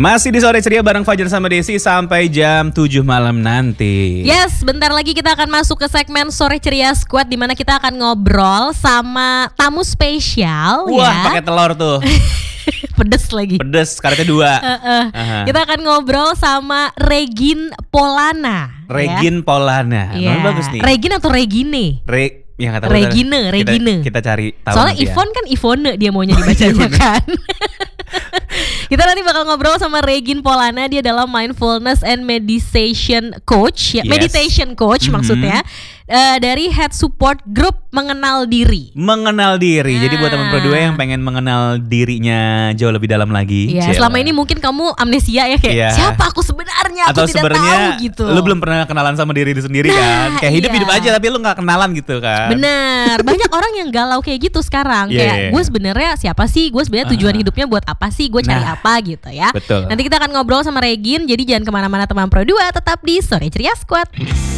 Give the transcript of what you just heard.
Masih di Sore Ceria bareng Fajar sama Desi sampai jam 7 malam nanti. Yes, bentar lagi kita akan masuk ke segmen Sore Ceria Squad, di mana kita akan ngobrol sama tamu spesial. Wah, pakai telur tuh. Pedes lagi. Pedes, karetnya 2. Kita akan ngobrol sama Regin Polana. Regin Polana. Namanya bagus nih. Regin atau Regine? Ya, Regine. Kita cari tahu. Soalnya Ivonne kan Ivone dia maunya dibacanya kan. Kita nanti bakal ngobrol sama Regin Polana. Dia adalah mindfulness and meditation coach, ya, yes. Meditation coach maksudnya, dari Head Support Group Mengenal Diri. Jadi buat teman Pro 2 yang pengen mengenal dirinya jauh lebih dalam lagi. Iya, selama ini mungkin kamu amnesia ya, kayak siapa aku sebenarnya, aku atau tidak tahu gitu. Lu belum pernah kenalan sama diri sendiri kan? Kayak hidup aja tapi lu nggak kenalan gitu kan? Bener, banyak orang yang galau kayak gitu sekarang. Kayak gue sebenarnya siapa sih? Gue sebenarnya tujuan hidupnya buat apa sih? Gue cari apa gitu ya. Betul. Nanti kita akan ngobrol sama Regin. Jadi jangan kemana-mana teman Pro 2, tetap di Sore Ceria Squad.